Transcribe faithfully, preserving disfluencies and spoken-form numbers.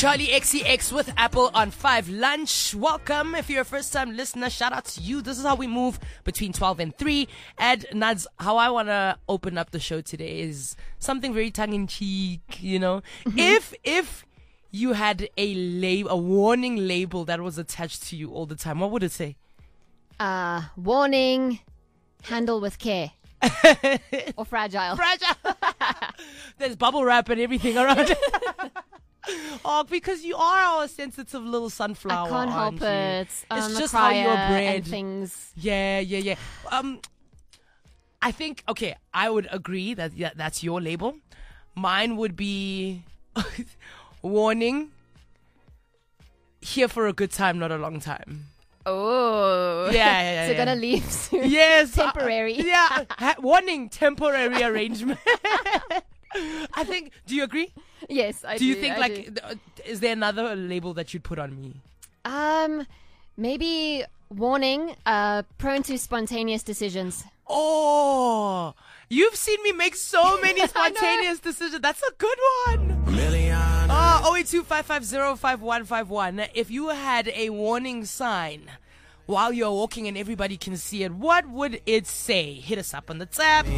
Charlie X C X with Apple on five Lunch. Welcome. If you're a first-time listener, shout out to you. This is how we move between twelve and three. And Nads, how I want to open up the show today is something very tongue-in-cheek, you know. Mm-hmm. If, if you had a lab, a warning label that was attached to you all the time, what would it say? Uh, warning, handle with care. Or fragile. Fragile. There's bubble wrap and everything around. Oh, because you are our sensitive little sunflower. I can't help you? it. It's I'm just a how you're crier bred. and things. Yeah, yeah, yeah. Um, I think okay. I would agree that yeah, that's your label. Mine would be warning. Here for a good time, not a long time. Oh. Yeah, yeah, yeah. So yeah. gonna leave soon. Yes. Temporary. Uh, yeah. Ha- warning, temporary arrangement. I think, do you agree? Yes, I do. Do you think, I like, do. th- is there another label that you'd put on me? Um, maybe warning, uh, prone to spontaneous decisions. Oh, you've seen me make so many spontaneous decisions. That's a good one. Million. Oh, oh eight two five five zero five one five one. If you had a warning sign while you're walking and everybody can see it, what would it say? Hit us up on the tab.